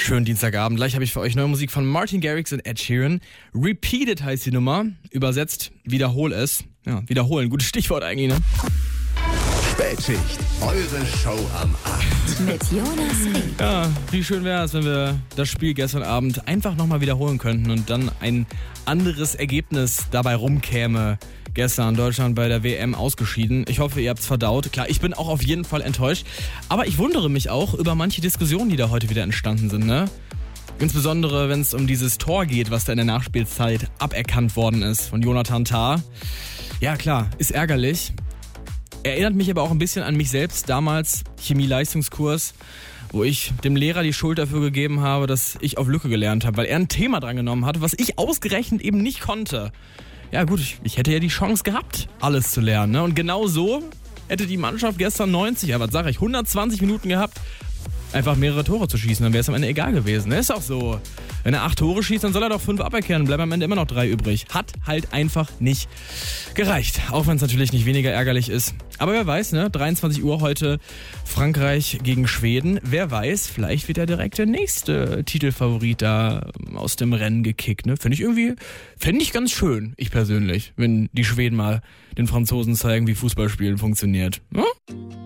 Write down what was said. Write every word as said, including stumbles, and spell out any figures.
Schönen Dienstagabend. Gleich habe ich für euch neue Musik von Martin Garrix und Ed Sheeran. Repeated heißt die Nummer. Übersetzt, wiederhol es. Ja, wiederholen. Gutes Stichwort eigentlich, ne? Spätschicht. Eure Show am Abend. Mit Jonas Rieck. Ja, wie schön wäre es, wenn wir das Spiel gestern Abend einfach nochmal wiederholen könnten und dann ein anderes Ergebnis dabei rumkäme. Gestern Deutschland bei der W M ausgeschieden. Ich hoffe, ihr habt's verdaut. Klar, ich bin auch auf jeden Fall enttäuscht. Aber ich wundere mich auch über manche Diskussionen, die da heute wieder entstanden sind, ne? Insbesondere, wenn es um dieses Tor geht, was da in der Nachspielzeit aberkannt worden ist von Jonathan Tah. Ja klar, ist ärgerlich. Erinnert mich aber auch ein bisschen an mich selbst damals, Chemie-Leistungskurs, wo ich dem Lehrer die Schuld dafür gegeben habe, dass ich auf Lücke gelernt habe, weil er ein Thema dran genommen hat, was ich ausgerechnet eben nicht konnte. Ja gut, ich, ich hätte ja die Chance gehabt, alles zu lernen, ne? Und genau so hätte die Mannschaft gestern neunzig, ja was sag ich, hundertzwanzig Minuten gehabt, einfach mehrere Tore zu schießen, dann wäre es am Ende egal gewesen. Ne? Ist auch so. Wenn er acht Tore schießt, dann soll er doch fünf aberkennen, bleiben am Ende immer noch drei übrig. Hat halt einfach nicht gereicht. Auch wenn es natürlich nicht weniger ärgerlich ist. Aber wer weiß, ne? dreiundzwanzig Uhr heute Frankreich gegen Schweden. Wer weiß, vielleicht wird ja direkt der nächste Titelfavorit da aus dem Rennen gekickt. Ne? Finde ich irgendwie, fände ich ganz schön, ich persönlich, wenn die Schweden mal den Franzosen zeigen, wie Fußballspielen funktioniert. Ne?